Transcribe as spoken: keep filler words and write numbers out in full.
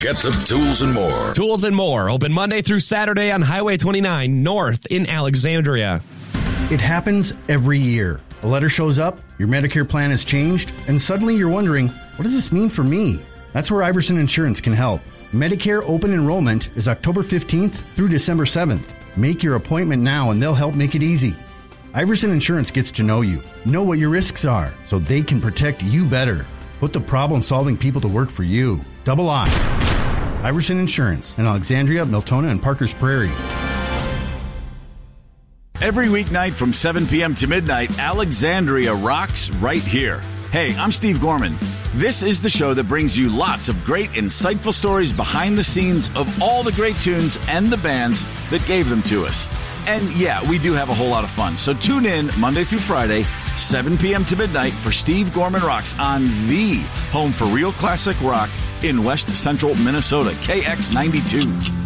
Get to Tools and More. Tools and More, open Monday through Saturday on Highway twenty-nine North in Alexandria. It happens every year. A letter shows up, your Medicare plan has changed, and suddenly you're wondering, what does this mean for me? That's where Iverson Insurance can help. Medicare open enrollment is October fifteenth through December seventh. Make your appointment now and they'll help make it easy. Iverson Insurance gets to know you, know what your risks are, so they can protect you better. Put the problem-solving people to work for you. Double I. Iverson Insurance in Alexandria, Miltona, and Parkers Prairie. Every weeknight from seven p.m. to midnight, Alexandria rocks right here. Hey, I'm Steve Gorman. This is the show that brings you lots of great, insightful stories behind the scenes of all the great tunes and the bands that gave them to us. And yeah, we do have a whole lot of fun. So tune in Monday through Friday, seven p.m. to midnight for Steve Gorman Rocks on the home for real classic rock in West Central Minnesota, K X ninety-two.